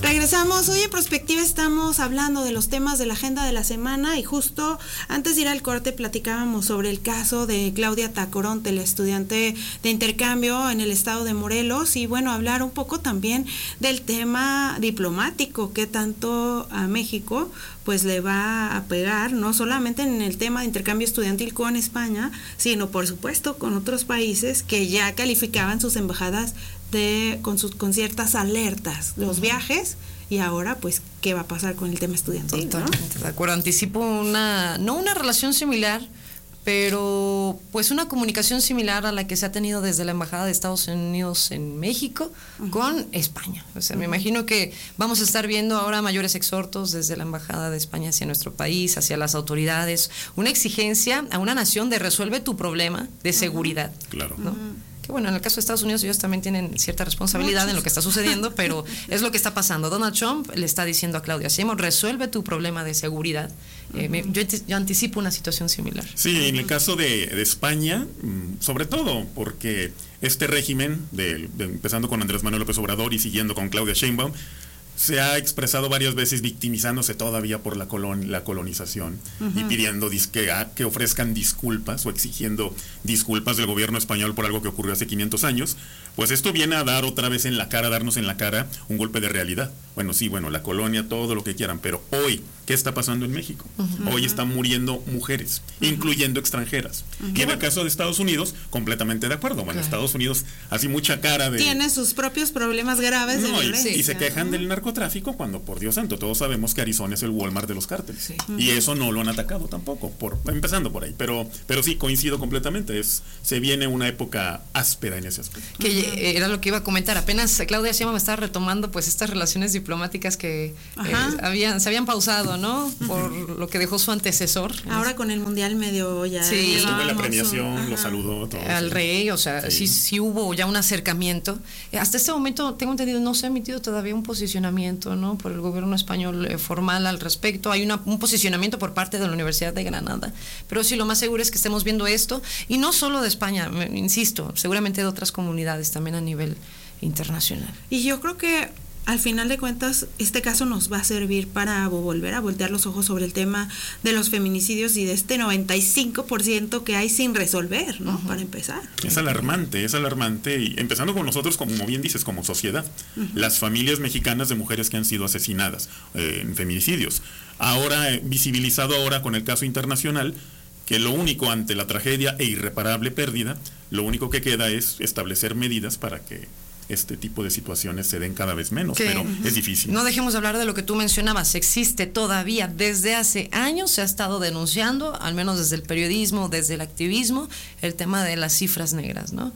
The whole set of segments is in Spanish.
Regresamos. Hoy en Prospectiva estamos hablando de los temas de la agenda de la semana y justo antes de ir al corte platicábamos sobre el caso de Claudia Tacoronte, la estudiante de intercambio en el estado de Morelos, y bueno, hablar un poco también del tema diplomático que tanto a México pues le va a pegar, no solamente en el tema de intercambio estudiantil con España, sino por supuesto con otros países que ya calificaban sus embajadas con ciertas alertas, los viajes, y ahora pues qué va a pasar con el tema estudiantil, ¿no? De acuerdo, anticipo no una relación similar, pero pues una comunicación similar a la que se ha tenido desde la Embajada de Estados Unidos en México con España. O sea, me imagino que vamos a estar viendo ahora mayores exhortos desde la Embajada de España hacia nuestro país, hacia las autoridades, una exigencia a una nación de resuelve tu problema de seguridad. Claro. ¿No? Que bueno, en el caso de Estados Unidos ellos también tienen cierta responsabilidad en lo que está sucediendo, pero es lo que está pasando. Donald Trump le está diciendo a Claudia Sheinbaum, resuelve tu problema de seguridad. Yo anticipo una situación similar. Sí, en el caso de España, sobre todo porque este régimen, empezando con Andrés Manuel López Obrador y siguiendo con Claudia Sheinbaum, se ha expresado varias veces victimizándose todavía por la colonización y pidiendo que ofrezcan disculpas o exigiendo disculpas del gobierno español por algo que ocurrió hace 500 años. Pues esto viene a dar otra vez darnos en la cara un golpe de realidad. Bueno, sí, la colonia, todo lo que quieran, pero hoy, ¿qué está pasando en México? Hoy están muriendo mujeres, incluyendo extranjeras. Y en el caso de Estados Unidos, completamente de acuerdo. Bueno, Estados Unidos hace mucha cara de... Tiene sus propios problemas graves de violencia. Y se quejan del narcotráfico cuando, por Dios santo, todos sabemos que Arizona es el Walmart de los cárteles. Sí. Y eso no lo han atacado tampoco, empezando por ahí. Pero sí, coincido completamente. Se viene una época áspera en ese aspecto. Que era lo que iba a comentar. Apenas Claudia Sheinbaum estaba retomando pues estas relaciones diplomáticas que se habían pausado, ¿no? Por lo que dejó su antecesor. Ahora con el Mundial medio ya. Sí, estuvo en la premiación, lo saludó todo. Al rey, o sea, sí hubo ya un acercamiento. Hasta este momento, tengo entendido, no se ha emitido todavía un posicionamiento, ¿no? Por el gobierno español formal al respecto. Hay un posicionamiento por parte de la Universidad de Granada. Pero sí, lo más seguro es que estemos viendo esto. Y no solo de España, insisto, seguramente de otras comunidades también a nivel internacional. Y yo creo que al final de cuentas este caso nos va a servir para volver a voltear los ojos sobre el tema de los feminicidios y de este 95% que hay sin resolver, ¿no? Para empezar. Es alarmante, y empezando con nosotros, como bien dices, como sociedad. Las familias mexicanas de mujeres que han sido asesinadas en feminicidios. Ahora, visibilizado ahora con el caso internacional, que lo único ante la tragedia e irreparable pérdida, lo único que queda es establecer medidas para que este tipo de situaciones se den cada vez menos, pero es difícil. No dejemos de hablar de lo que tú mencionabas, existe todavía, desde hace años se ha estado denunciando, al menos desde el periodismo, desde el activismo, el tema de las cifras negras, ¿no?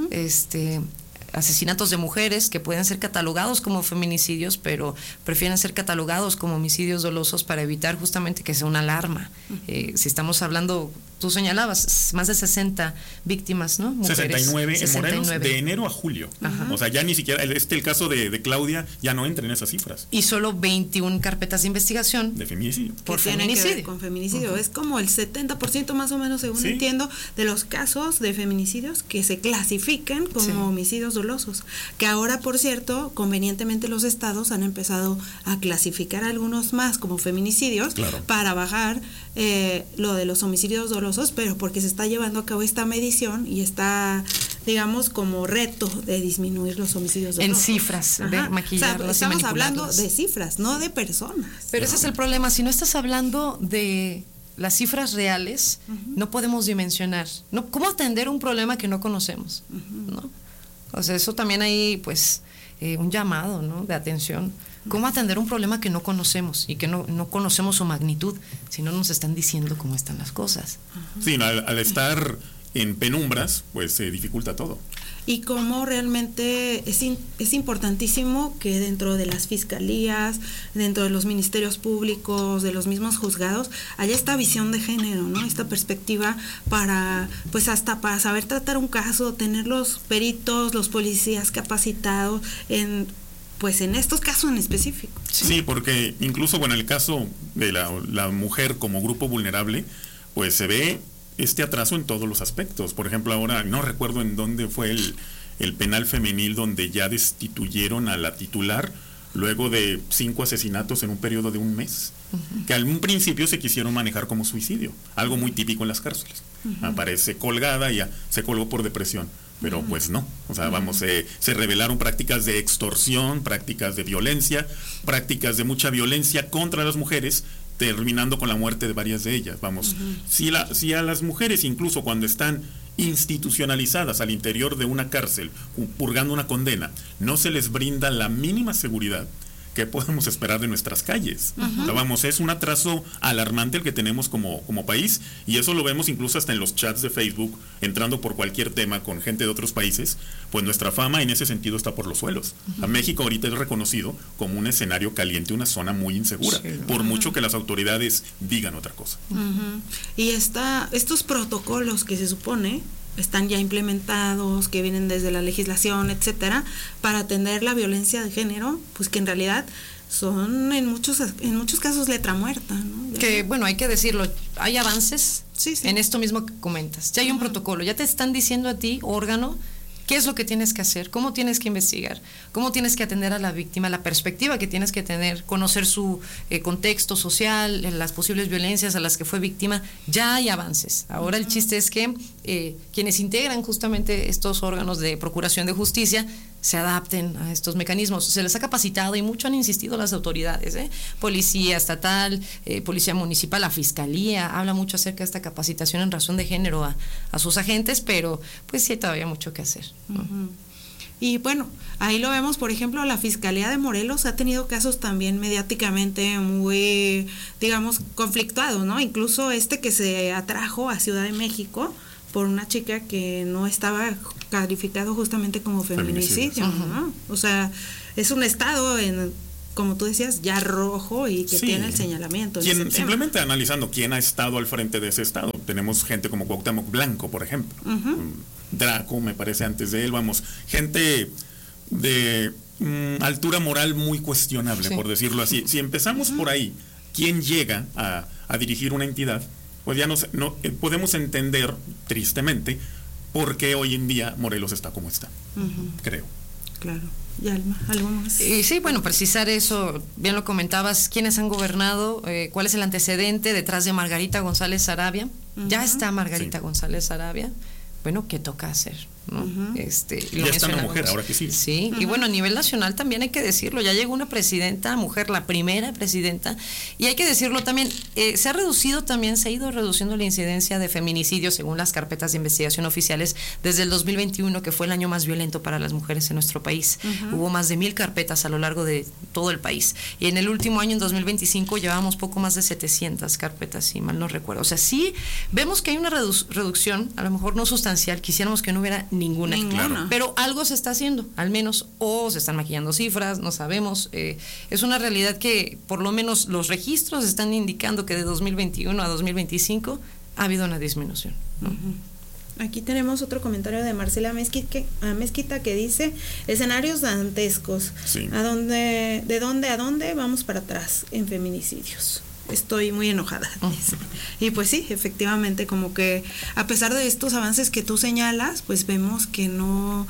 Asesinatos de mujeres que pueden ser catalogados como feminicidios, pero prefieren ser catalogados como homicidios dolosos para evitar justamente que sea una alarma. Si estamos hablando, tú señalabas, más de 60 víctimas, ¿no? Mujeres, 69 en Morelos, de enero a julio. O sea, ya ni siquiera, el caso de Claudia ya no entra en esas cifras. Y solo 21 carpetas de investigación de feminicidio. Por feminicidio. Con feminicidio. Es como el 70% más o menos, según entiendo, de los casos de feminicidios que se clasifican como homicidios dolosos. Que ahora, por cierto, convenientemente los estados han empezado a clasificar algunos más como feminicidios para bajar lo de los homicidios dolosos, pero porque se está llevando a cabo esta medición y está, digamos, como reto de disminuir los homicidios dolosos. En cifras, de maquillarlas, estamos hablando de cifras, no de personas. Pero ese es el problema, si no estás hablando de las cifras reales, no podemos dimensionar. ¿Cómo atender un problema que no conocemos? ¿No? O sea, eso también hay, pues, un llamado, ¿no? De atención. ¿Cómo atender un problema que no conocemos y que no conocemos su magnitud si no nos están diciendo cómo están las cosas? Sí, al estar en penumbras, pues se dificulta todo. Y cómo realmente es importantísimo que dentro de las fiscalías, dentro de los ministerios públicos, de los mismos juzgados, haya esta visión de género, ¿no? Esta perspectiva para, pues hasta para saber tratar un caso, tener los peritos, los policías capacitados en estos casos en específico. Sí, porque incluso, el caso de la mujer como grupo vulnerable, pues se ve este atraso en todos los aspectos. Por ejemplo, ahora no recuerdo en dónde fue el penal femenil donde ya destituyeron a la titular luego de 5 asesinatos en un periodo de un mes, que al un principio se quisieron manejar como suicidio, algo muy típico en las cárceles. Aparece colgada y ya se colgó por depresión, pero pues no, o sea, vamos, se revelaron prácticas de extorsión, prácticas de violencia, prácticas de mucha violencia contra las mujeres, terminando con la muerte de varias de ellas. Vamos, si a las mujeres, incluso cuando están institucionalizadas al interior de una cárcel, purgando una condena, no se les brinda la mínima seguridad, ¿qué podemos esperar de nuestras calles? O sea, vamos, es un atraso alarmante el que tenemos como país, y eso lo vemos incluso hasta en los chats de Facebook, entrando por cualquier tema con gente de otros países, pues nuestra fama en ese sentido está por los suelos. A México ahorita es reconocido como un escenario caliente, una zona muy insegura, por mucho que las autoridades digan otra cosa. Y estos protocolos que se supone están ya implementados, que vienen desde la legislación, etcétera, para atender la violencia de género, pues que en realidad son en muchos casos letra muerta, ¿no? Que bueno, hay que decirlo, hay avances Sí. en esto mismo que comentas. Ya hay un protocolo, ya te están diciendo a ti, órgano, qué es lo que tienes que hacer, cómo tienes que investigar, cómo tienes que atender a la víctima, la perspectiva que tienes que tener, conocer su contexto social, las posibles violencias a las que fue víctima. Ya hay avances. Ahora el chiste es que quienes integran justamente estos órganos de procuración de justicia se adapten a estos mecanismos. Se les ha capacitado y mucho han insistido las autoridades, Policía estatal, Policía municipal, la Fiscalía, habla mucho acerca de esta capacitación en razón de género a sus agentes, pero pues sí hay todavía mucho que hacer, ¿no? Y bueno, ahí lo vemos, por ejemplo, la Fiscalía de Morelos ha tenido casos también mediáticamente muy, digamos, conflictuados, ¿no? Incluso que se atrajo a Ciudad de México por una chica que no estaba calificado justamente como feminicidio, ¿no? O sea, es un estado como tú decías, ya rojo y que tiene el señalamiento. Simplemente analizando quién ha estado al frente de ese estado. Tenemos gente como Cuauhtémoc Blanco, por ejemplo. Draco, me parece, antes de él. Vamos, gente de altura moral muy cuestionable, por decirlo así. Si empezamos por ahí, ¿quién llega a dirigir una entidad? Pues ya no podemos entender, tristemente, por qué hoy en día Morelos está como está, creo. Claro. ¿Y Alma, algo más? Y sí, bueno, precisar eso, bien lo comentabas, quiénes han gobernado, cuál es el antecedente detrás de Margarita González Sarabia. Ya está Margarita González Sarabia. Bueno, ¿qué toca hacer? ¿No? Ya está una mujer, ahora que sí. Sí, y bueno, a nivel nacional también hay que decirlo, ya llegó una presidenta mujer, la primera presidenta, y hay que decirlo también, se ha ido reduciendo la incidencia de feminicidios según las carpetas de investigación oficiales desde el 2021, que fue el año más violento para las mujeres en nuestro país. Hubo más de 1,000 carpetas a lo largo de todo el país, y en el último año, en 2025, llevamos poco más de 700 carpetas, si mal no recuerdo. O sea, sí vemos que hay una reducción, a lo mejor no sustancial, quisiéramos que no hubiera ninguna. Claro. Pero algo se está haciendo, al menos, o se están maquillando cifras, no sabemos. Es una realidad que por lo menos los registros están indicando que de 2021 a 2025 ha habido una disminución, ¿no? Aquí tenemos otro comentario de Marcela Mezquita que dice: escenarios dantescos. Sí. ¿De dónde a dónde vamos para atrás en feminicidios? Estoy muy enojada. Y pues sí, efectivamente, como que a pesar de estos avances que tú señalas, pues vemos que no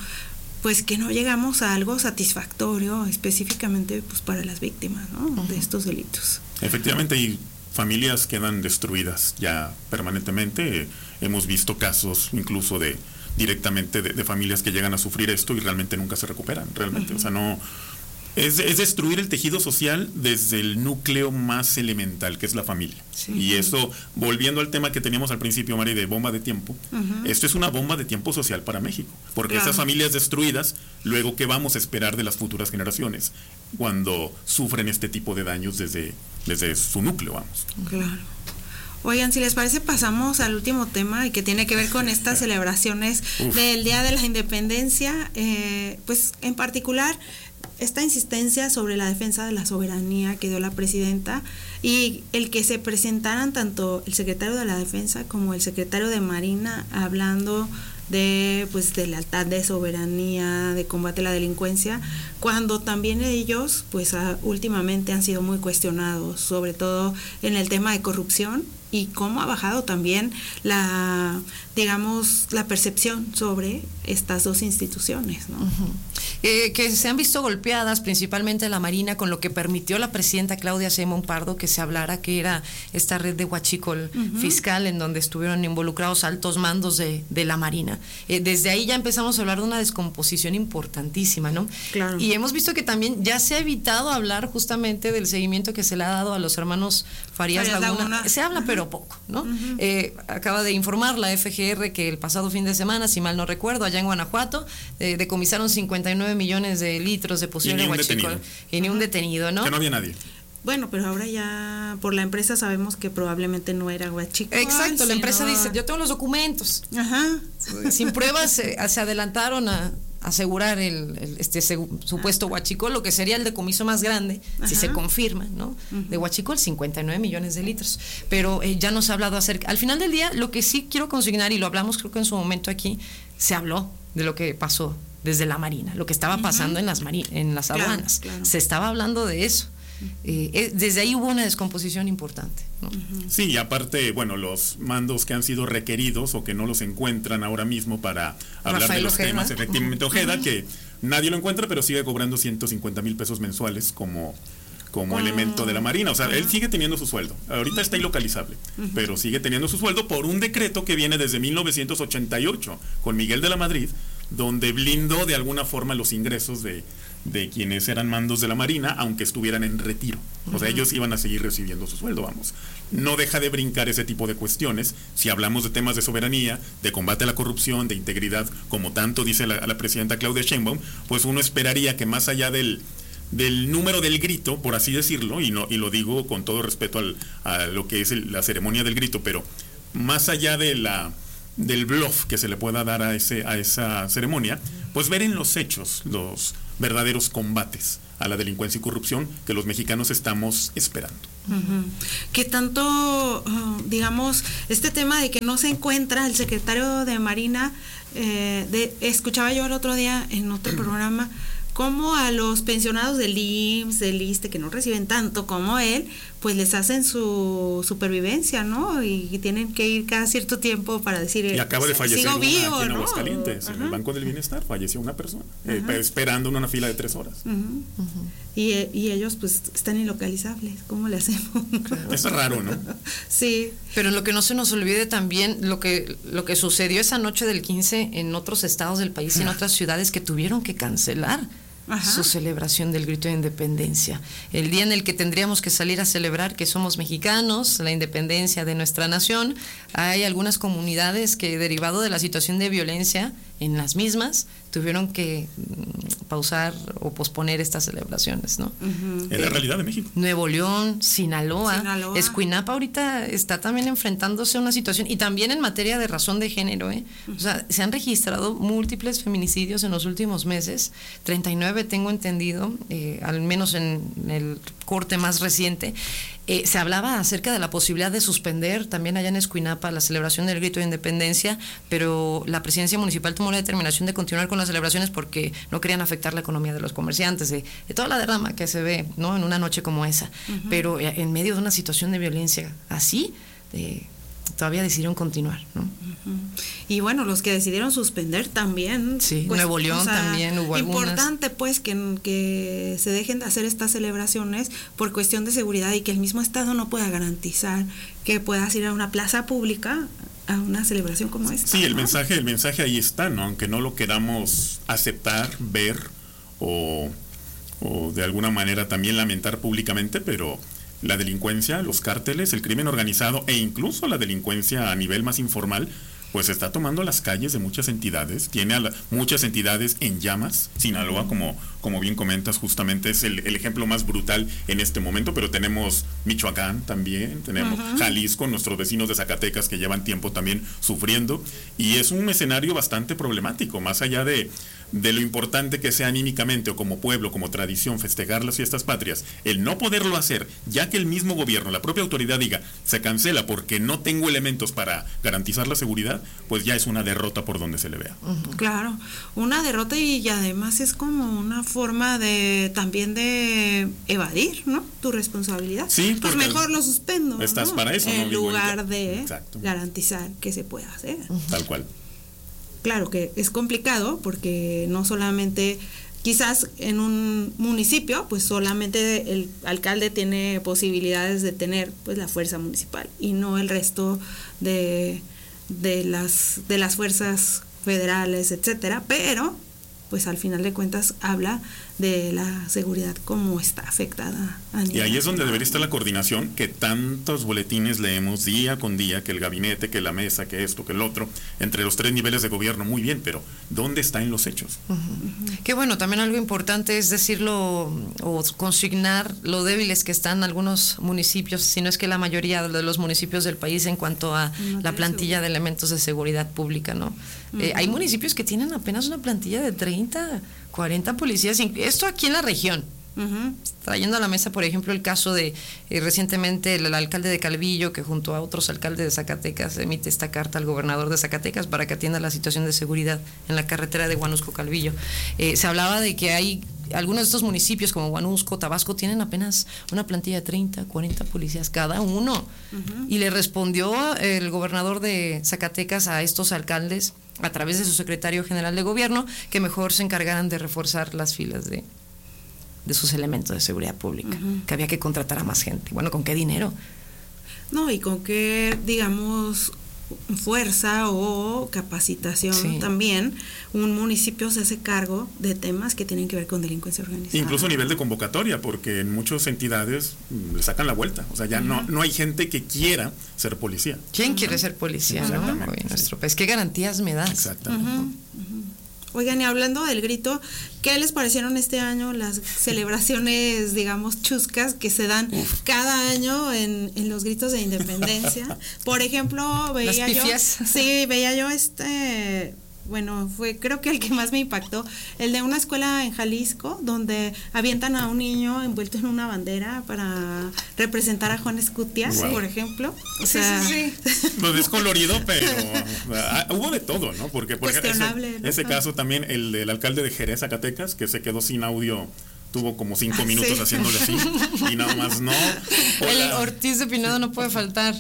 llegamos a algo satisfactorio específicamente pues para las víctimas, ¿no? De estos delitos. Efectivamente, y familias quedan destruidas ya permanentemente. Hemos visto casos incluso directamente de familias que llegan a sufrir esto y realmente nunca se recuperan, realmente. O sea, no... Es destruir el tejido social desde el núcleo más elemental, que es la familia. Sí. Y eso, volviendo al tema que teníamos al principio, Mari, de bomba de tiempo, esto es una bomba de tiempo social para México, porque esas familias destruidas, luego, ¿qué vamos a esperar de las futuras generaciones cuando sufren este tipo de daños desde su núcleo, vamos? Claro. Oigan, si les parece, pasamos al último tema y que tiene que ver con estas celebraciones del Día de la Independencia, pues en particular esta insistencia sobre la defensa de la soberanía que dio la presidenta y el que se presentaran tanto el secretario de la Defensa como el secretario de Marina hablando de lealtad, de soberanía, de combate a la delincuencia, cuando también ellos últimamente han sido muy cuestionados, sobre todo en el tema de corrupción y cómo ha bajado también la percepción sobre estas dos instituciones, ¿no? Que se han visto golpeadas, principalmente la Marina, con lo que permitió la presidenta Claudia Sheinbaum Pardo que se hablara que era esta red de huachicol fiscal en donde estuvieron involucrados altos mandos de la Marina. Desde ahí ya empezamos a hablar de una descomposición importantísima, ¿no? Claro. Y hemos visto que también ya se ha evitado hablar justamente del seguimiento que se le ha dado a los hermanos Farías Laguna. Se habla pero poco, ¿no? Acaba de informar la FGR que el pasado fin de semana, si mal no recuerdo, allá en Guanajuato, decomisaron 59 millones de litros de posible huachicol. Y ni un detenido, ¿no? Que no había nadie. Bueno, pero ahora ya por la empresa sabemos que probablemente no era huachicol. Exacto, la empresa dice, yo tengo los documentos. Ajá. Sin pruebas se adelantaron a asegurar supuesto huachicol, lo que sería el decomiso más grande, si se confirma, ¿no? De huachicol, 59 millones de litros. Pero ya nos ha hablado acerca. Al final del día, lo que sí quiero consignar, y lo hablamos creo que en su momento aquí, se habló de lo que pasó desde la Marina, lo que estaba pasando en las aduanas. Claro. Se estaba hablando de eso. Desde ahí hubo una descomposición importante, ¿no? Sí, y aparte, bueno, los mandos que han sido requeridos o que no los encuentran ahora mismo para hablar Rafael de los Ojeda. temas, efectivamente Ojeda, que nadie lo encuentra, pero sigue cobrando 150,000 pesos mensuales como elemento de la Marina. O sea, él sigue teniendo su sueldo. Ahorita está ilocalizable, pero sigue teniendo su sueldo por un decreto que viene desde 1988 con Miguel de la Madrid, donde blindó de alguna forma los ingresos de quienes eran mandos de la Marina, aunque estuvieran en retiro. O sea, ellos iban a seguir recibiendo su sueldo, vamos. No deja de brincar ese tipo de cuestiones. Si hablamos de temas de soberanía, de combate a la corrupción, de integridad, como tanto dice la presidenta Claudia Sheinbaum, pues uno esperaría que más allá del número del grito, por así decirlo, y lo digo con todo respeto a lo que es la ceremonia del grito, pero más allá del bluff que se le pueda dar a esa ceremonia, pues ver en los hechos los verdaderos combates a la delincuencia y corrupción que los mexicanos estamos esperando. Que tanto, digamos, este tema de que no se encuentra el secretario de Marina, escuchaba yo el otro día en otro programa, como a los pensionados del IMSS, del ISSSTE, que no reciben tanto como él, pues les hacen su supervivencia, ¿no? Y tienen que ir cada cierto tiempo para decir, y acaba de fallecer sigo vivo, aquí en ¿no? Aguascalientes, en el Banco del Bienestar, falleció una persona, esperando en una fila de 3 horas. Y ellos pues están ilocalizables, ¿cómo le hacemos? Es raro, ¿no? Sí. Pero lo que no se nos olvide también, lo que sucedió esa noche del 15 en otros estados del país y en otras ciudades que tuvieron que cancelar su celebración del grito de independencia. El día en el que tendríamos que salir a celebrar que somos mexicanos, la independencia de nuestra nación, hay algunas comunidades que, derivado de la situación de violencia en las mismas, tuvieron que pausar o posponer estas celebraciones, ¿no? Es la realidad de México. Nuevo León, Sinaloa, Escuinapa ahorita está también enfrentándose a una situación, y también en materia de razón de género, o sea, se han registrado múltiples feminicidios en los últimos meses, 39 tengo entendido, al menos en el corte más reciente. Se hablaba acerca de la posibilidad de suspender también allá en Escuinapa la celebración del grito de independencia, pero la presidencia municipal tomó la determinación de continuar con las celebraciones porque no querían afectar la economía de los comerciantes, de toda la derrama que se ve, ¿no?, en una noche como esa. Pero en medio de una situación de violencia así, todavía decidieron continuar, ¿no? Y bueno, los que decidieron suspender también. Sí, pues, Nuevo León también hubo algunas. Importante pues que se dejen de hacer estas celebraciones por cuestión de seguridad y que el mismo Estado no pueda garantizar que puedas ir a una plaza pública a una celebración como esta. Sí, el mensaje ahí está, ¿no? Aunque no lo queramos aceptar, ver o de alguna manera también lamentar públicamente, pero la delincuencia, los cárteles, el crimen organizado e incluso la delincuencia a nivel más informal, pues está tomando las calles de muchas entidades, tiene a muchas entidades en llamas. Sinaloa, como bien comentas, justamente es el ejemplo más brutal en este momento, pero tenemos Michoacán también, tenemos Jalisco, nuestros vecinos de Zacatecas que llevan tiempo también sufriendo, y es un escenario bastante problemático, más allá de de lo importante que sea anímicamente o como pueblo, como tradición, festejar las fiestas patrias, el no poderlo hacer, ya que el mismo gobierno, la propia autoridad diga, se cancela porque no tengo elementos para garantizar la seguridad, pues ya es una derrota por donde se le vea. Claro, una derrota y además es como una forma de también de evadir, ¿no? Tu responsabilidad. Sí, pues mejor lo suspendo. Estás, ¿no?, para eso, en ¿no? lugar de Exacto. garantizar que se pueda hacer. Tal cual. Claro que es complicado porque no solamente, quizás en un municipio, pues solamente el alcalde tiene posibilidades de tener pues la fuerza municipal y no el resto de las fuerzas federales, etcétera, pero pues al final de cuentas habla de la seguridad como está afectada a nivel. Y ahí es donde debería estar la coordinación, que tantos boletines leemos día con día, que el gabinete, que la mesa, que esto, que el otro, entre los 3 niveles de gobierno, muy bien, pero ¿dónde está en los hechos? Que bueno, también algo importante es decirlo o consignar lo débiles que están algunos municipios, si no es que la mayoría de los municipios del país en cuanto a la plantilla de elementos de seguridad pública, ¿no? Hay municipios que tienen apenas una plantilla de 30, 40 policías, esto aquí en la región. Trayendo a la mesa, por ejemplo, el caso de recientemente el alcalde de Calvillo, que junto a otros alcaldes de Zacatecas emite esta carta al gobernador de Zacatecas para que atienda la situación de seguridad en la carretera de Huanusco-Calvillo. Se hablaba de que hay algunos de estos municipios como Huanusco, Tabasco, tienen apenas una plantilla de 30, 40 policías cada uno. Y le respondió el gobernador de Zacatecas a estos alcaldes a través de su secretario general de gobierno que mejor se encargaran de reforzar las filas de sus elementos de seguridad pública, que había que contratar a más gente. Bueno, ¿con qué dinero? No, y con qué, digamos, fuerza o capacitación también un municipio se hace cargo de temas que tienen que ver con delincuencia organizada. Incluso a nivel de convocatoria, porque en muchas entidades le sacan la vuelta. O sea, ya no hay gente que quiera ser policía. ¿Quién quiere ser policía, no? En nuestro país. ¿Qué garantías me das? Exactamente. Oigan, y hablando del grito, ¿qué les parecieron este año las celebraciones, digamos, chuscas que se dan cada año en los gritos de independencia? Por ejemplo, veía yo bueno, fue creo que el que más me impactó, el de una escuela en Jalisco, donde avientan a un niño envuelto en una bandera para representar a Juan Escutia, por ejemplo. O sea, sí. Pues es colorido, pero hubo de todo, ¿no? Porque por ejemplo, ese caso también, el del alcalde de Jerez, Zacatecas, que se quedó sin audio, tuvo como 5 minutos haciéndole así y nada más no. El Ortiz de Pinedo no puede faltar.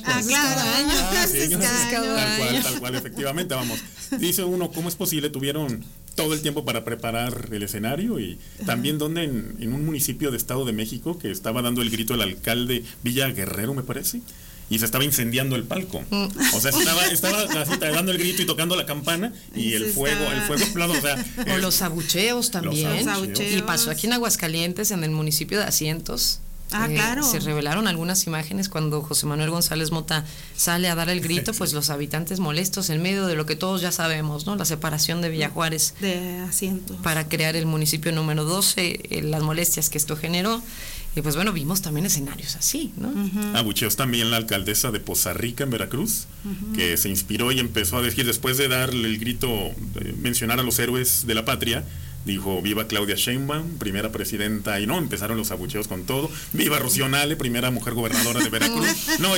Tal cual, efectivamente, vamos. Dice uno, ¿cómo es posible? Tuvieron todo el tiempo para preparar el escenario y también donde en un municipio de Estado de México que estaba dando el grito el alcalde Villa Guerrero, me parece, y se estaba incendiando el palco. O sea, estaba así dando el grito y tocando la campana y el fuego explotó. O sea, o los abucheos también. Y pasó aquí en Aguascalientes, en el municipio de Asientos. Claro. Se revelaron algunas imágenes cuando José Manuel González Mota sale a dar el grito, pues los habitantes molestos en medio de lo que todos ya sabemos, ¿no? La separación de Villa Juárez de Asientos para crear el municipio número 12, las molestias que esto generó. Y pues bueno, vimos también escenarios así, ¿no? Abucheos también la alcaldesa de Poza Rica en Veracruz, que se inspiró y empezó a decir, después de darle el grito, mencionar a los héroes de la patria, dijo, viva Claudia Sheinbaum, primera presidenta, y no, empezaron los abucheos con todo, viva Rocío Nale, primera mujer gobernadora de Veracruz. No,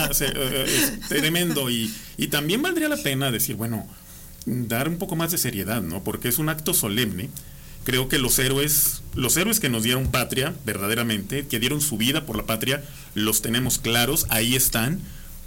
es tremendo, y también valdría la pena decir, bueno, dar un poco más de seriedad, ¿no? Porque es un acto solemne. Creo que los héroes que nos dieron patria, verdaderamente, que dieron su vida por la patria, los tenemos claros, ahí están.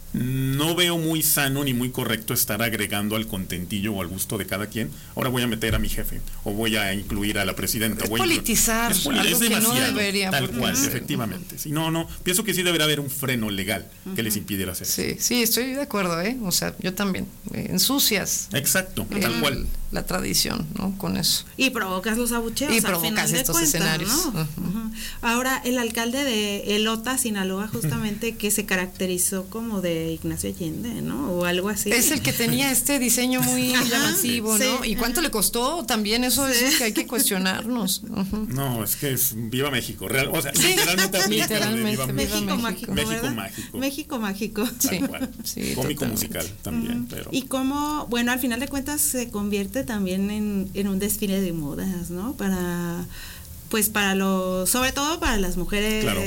No veo muy sano ni muy correcto estar agregando al contentillo o al gusto de cada quien. Ahora voy a meter a mi jefe o voy a incluir a la presidenta. Es politizar, es algo que no debería. Tal cual, efectivamente. Si no, pienso que sí deberá haber un freno legal que les impidiera hacer eso. Sí, estoy de acuerdo, O sea, yo también. Ensucias. Exacto, tal cual. La tradición, ¿no? Con eso. Y provocas los abucheos. Y provocas estos escenarios. ¿No? Ahora, el alcalde de Elota, Sinaloa, justamente, que se caracterizó como de Ignacio Allende, ¿no? O algo así. Es el que tenía este diseño muy llamativo, ¿no? ¿Y cuánto le costó? También eso es que hay que cuestionarnos. No, es que es Viva México. O sea, literalmente México mágico. México mágico. Sí. Tal cual. Cómico musical también. Pero. Y cómo, bueno, al final de cuentas se convierte convierte también en un desfile de modas, ¿no? Sobre todo para las mujeres, claro,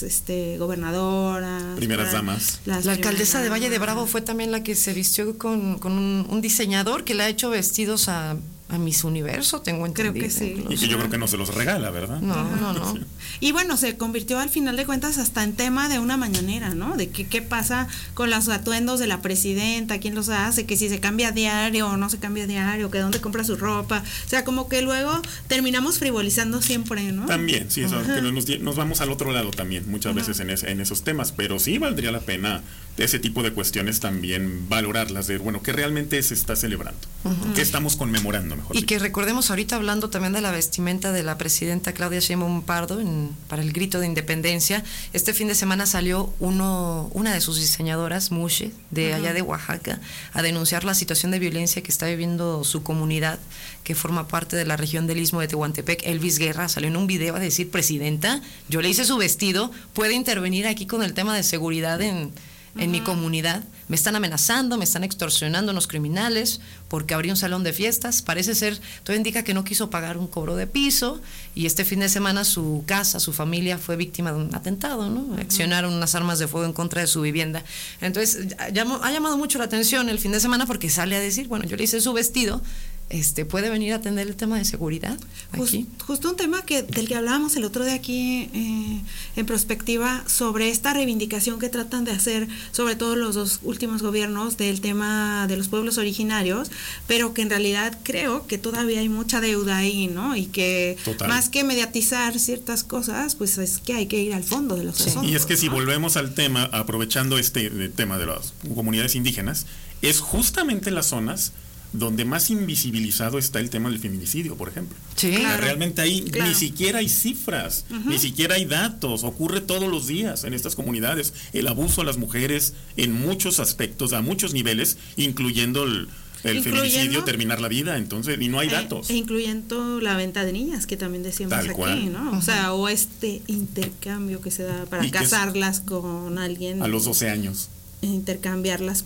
gobernadoras, primeras damas. La alcaldesa de Valle de Bravo fue también la que se vistió con un diseñador que le ha hecho vestidos a Miss Universo, tengo entendido. Creo que sí. Y que yo creo que no se los regala, ¿verdad? No. Sí. Y bueno, se convirtió al final de cuentas hasta en tema de una mañanera, ¿no? De qué pasa con los atuendos de la presidenta, quién los hace, que si se cambia a diario o no se cambia a diario, que dónde compra su ropa. O sea, como que luego terminamos frivolizando siempre, ¿no? También, sí, eso, que nos vamos al otro lado también, muchas veces en esos temas, pero sí valdría la pena ese tipo de cuestiones también valorarlas, de bueno, ¿qué realmente se está celebrando? ¿Qué estamos conmemorando, mejor Y dicho? que recordemos ahorita hablando también de la vestimenta de la presidenta Claudia Sheinbaum Pardo para el grito de independencia. Este fin de semana salió una de sus diseñadoras, Mushe, de allá de Oaxaca, a denunciar la situación de violencia que está viviendo su comunidad, que forma parte de la región del Istmo de Tehuantepec. Elvis Guerra salió en un video a decir: presidenta, yo le hice su vestido, puede intervenir aquí con el tema de seguridad en mi comunidad. Me están amenazando, me están extorsionando unos criminales porque abrí un salón de fiestas. Parece ser, todo indica que no quiso pagar un cobro de piso, y este fin de semana su casa, su familia fue víctima de un atentado, ¿no? Accionaron unas armas de fuego en contra de su vivienda. Entonces ha llamado mucho la atención el fin de semana porque sale a decir, bueno, yo le hice su vestido, puede venir a atender el tema de seguridad aquí. Justo un tema del que hablábamos el otro día aquí en Prospectiva, sobre esta reivindicación que tratan de hacer, sobre todo los dos últimos gobiernos, del tema de los pueblos originarios, pero que en realidad creo que todavía hay mucha deuda ahí, ¿no? Y que más que mediatizar ciertas cosas, pues es que hay que ir al fondo de los asuntos. Y es que si ¿no? volvemos al tema, aprovechando tema de las comunidades indígenas, es justamente las zonas donde más invisibilizado está el tema del feminicidio, por ejemplo. Sí, claro. Realmente ahí ni siquiera hay cifras, ni siquiera hay datos, ocurre todos los días en estas comunidades el abuso a las mujeres en muchos aspectos, a muchos niveles, incluyendo el feminicidio, terminar la vida, entonces, y no hay datos. Incluyendo la venta de niñas, que también decíamos Tal aquí, cual. ¿no? O sea, o intercambio que se da para casarlas con alguien. A los 12 años. Intercambiarlas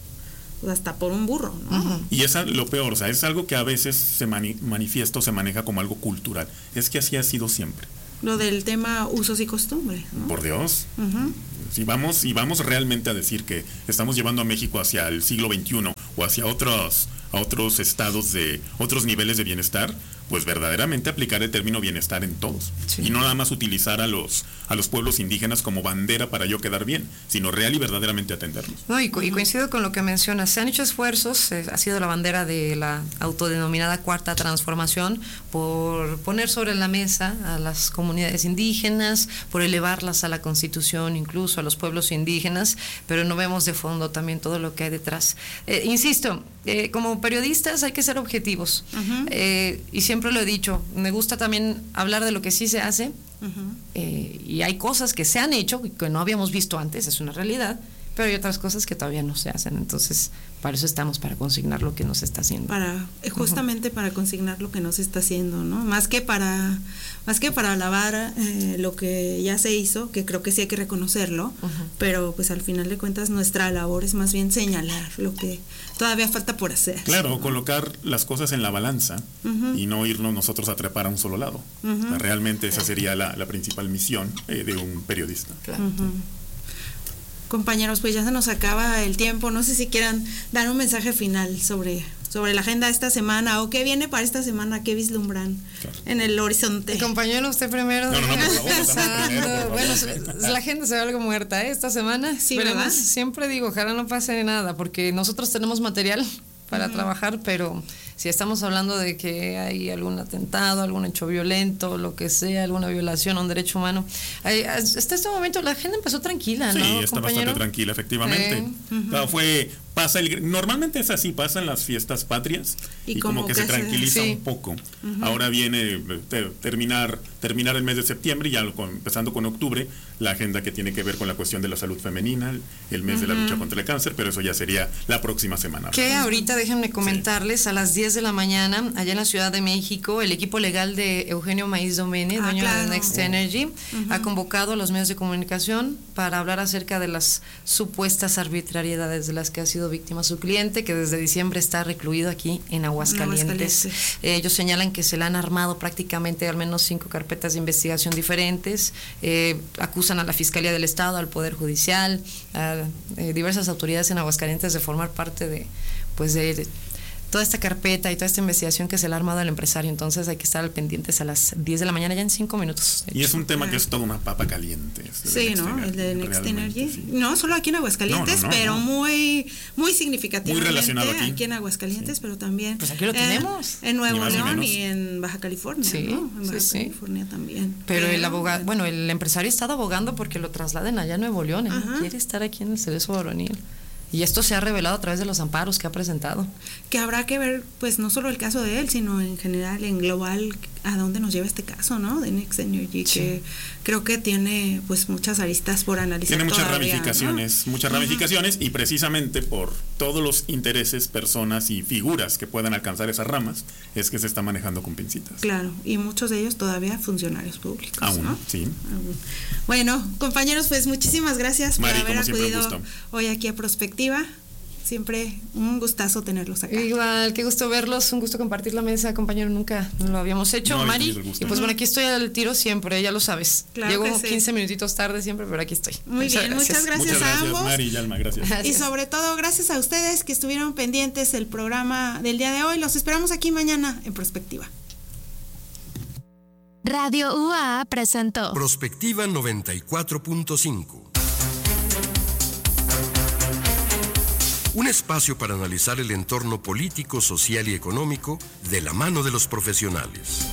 hasta por un burro, ¿no? Y es lo peor, o sea, es algo que a veces se manifiesta o se maneja como algo cultural. Es que así ha sido siempre. Lo del tema usos y costumbres, ¿no? Por Dios. Si vamos realmente a decir que estamos llevando a México hacia el siglo XXI o hacia otros estados de otros niveles de bienestar, pues verdaderamente aplicar el término bienestar en todos. Sí. Y no nada más utilizar a los pueblos indígenas como bandera para yo quedar bien, sino real y verdaderamente atenderlos. No, y coincido con lo que mencionas. Se han hecho esfuerzos, ha sido la bandera de la autodenominada Cuarta Transformación, por poner sobre la mesa a las comunidades indígenas, por elevarlas a la Constitución, incluso a los pueblos indígenas, pero no vemos de fondo también todo lo que hay detrás. Insisto, como periodistas hay que ser objetivos, y siempre lo he dicho, me gusta también hablar de lo que sí se hace, y hay cosas que se han hecho que no habíamos visto antes, es una realidad, pero hay otras cosas que todavía no se hacen. Entonces, para eso estamos, para consignar lo que no se está haciendo. Justamente para consignar lo que no se está haciendo, ¿no? Más que para alabar lo que ya se hizo, que creo que sí hay que reconocerlo, pero pues al final de cuentas nuestra labor es más bien señalar lo que todavía falta por hacer. Claro, ¿no? Colocar las cosas en la balanza y no irnos nosotros a trepar a un solo lado. O sea, realmente esa sería la principal misión de un periodista. Claro. Compañeros, pues ya se nos acaba el tiempo. No sé si quieran dar un mensaje final sobre la agenda de esta semana, o qué viene para esta semana, qué vislumbran en el horizonte. Compañero, usted primero. No, por favor, primero, bueno, la agenda se ve algo muerta, esta semana. Sí, veremos. ¿verdad? Siempre digo, ojalá no pase nada, porque nosotros tenemos material para trabajar, pero si estamos hablando de que hay algún atentado, algún hecho violento, lo que sea, alguna violación a un derecho humano, hasta este momento la agenda empezó tranquila, ¿no, Sí, está compañero? bastante tranquila, efectivamente. Normalmente es así, pasan las fiestas patrias y como que se tranquiliza un poco. Ahora viene terminar el mes de septiembre y ya empezando con octubre, la agenda que tiene que ver con la cuestión de la salud femenina, el mes de la lucha contra el cáncer, pero eso ya sería la próxima semana. Que ahorita déjenme comentarles, a las 10 de la mañana, allá en la Ciudad de México, el equipo legal de Eugenio Maíz Domene, dueño de Next Energy, ha convocado a los medios de comunicación para hablar acerca de las supuestas arbitrariedades de las que ha sido sido víctima su cliente, que desde diciembre está recluido aquí en Aguascalientes. Ellos señalan que se le han armado prácticamente al menos 5 carpetas de investigación diferentes, acusan a la Fiscalía del Estado, al Poder Judicial, a diversas autoridades en Aguascalientes de formar parte de toda esta carpeta y toda esta investigación que se le ha armado al empresario. Entonces hay que estar al pendientes a las 10 de la mañana, ya en 5 minutos. Y es un tema que es toda una papa caliente. Sí, ¿no? El de Next Energy. Sí. No solo aquí en Aguascalientes, pero muy significativamente muy relacionado aquí en Aguascalientes, pero también pues aquí lo tenemos. En Nuevo León y en Baja California, sí, ¿no? En Baja California también. Pero el empresario ha estado abogando porque lo trasladen allá a Nuevo León, quiere estar aquí en el Cerezo Varonil. Y esto se ha revelado a través de los amparos que ha presentado. Que habrá que ver, pues, no solo el caso de él, sino en general, en global, a dónde nos lleva este caso, ¿no? De Next Energy, que creo que tiene, pues, muchas aristas por analizar. Tiene muchas todavía, ramificaciones, ¿no? Muchas ramificaciones, y precisamente por todos los intereses, personas y figuras que puedan alcanzar esas ramas, es que se está manejando con pincitas. Claro, y muchos de ellos todavía funcionarios públicos, aún, ¿no? Sí. Aún. Bueno, compañeros, pues muchísimas gracias Mari, por haber acudido siempre, hoy aquí a Prospectiva. Siempre un gustazo tenerlos acá. Igual, qué gusto verlos, un gusto compartir la mesa, compañero, nunca lo habíamos hecho, no, Mari. Y pues bueno, aquí estoy al tiro siempre, ya lo sabes. Claro. Llego 15 minutitos tarde siempre, pero aquí estoy. Muchas gracias a ambos. Mari y Alma, gracias. Y sobre todo, gracias a ustedes que estuvieron pendientes del programa del día de hoy. Los esperamos aquí mañana en Prospectiva. Radio UAA presentó Prospectiva 94.5. Un espacio para analizar el entorno político, social y económico de la mano de los profesionales.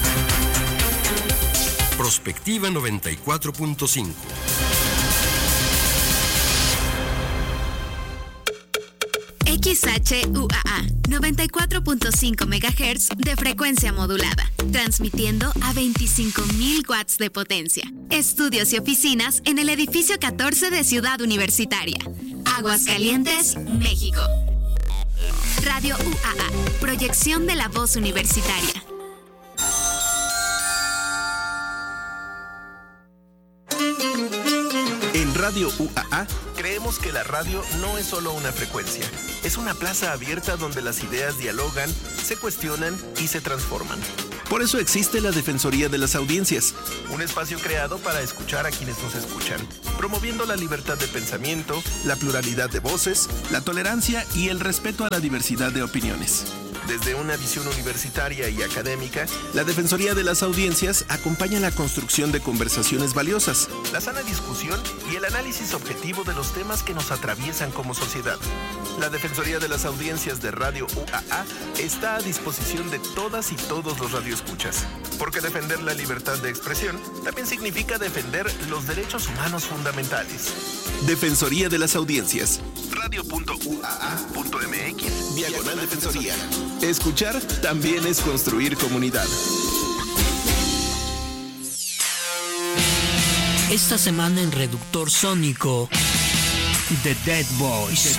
Prospectiva 94.5. XHUAA 94.5 MHz de frecuencia modulada, transmitiendo a 25,000 watts de potencia. Estudios y oficinas en el edificio 14 de Ciudad Universitaria, Aguascalientes, México. Radio UAA, proyección de la voz universitaria. En Radio UAA creemos que la radio no es solo una frecuencia, es una plaza abierta donde las ideas dialogan, se cuestionan y se transforman. Por eso existe la Defensoría de las Audiencias, un espacio creado para escuchar a quienes nos escuchan, promoviendo la libertad de pensamiento, la pluralidad de voces, la tolerancia y el respeto a la diversidad de opiniones. Desde una visión universitaria y académica, la Defensoría de las Audiencias acompaña la construcción de conversaciones valiosas, la sana discusión y el análisis objetivo de los temas que nos atraviesan como sociedad. La Defensoría de las Audiencias de Radio UAA está a disposición de todas y todos los radioescuchas, porque defender la libertad de expresión también significa defender los derechos humanos fundamentales. Defensoría de las Audiencias. radio.uaa.mx/defensoría. Escuchar también es construir comunidad. Esta semana en Reductor Sónico, The Dead Boys.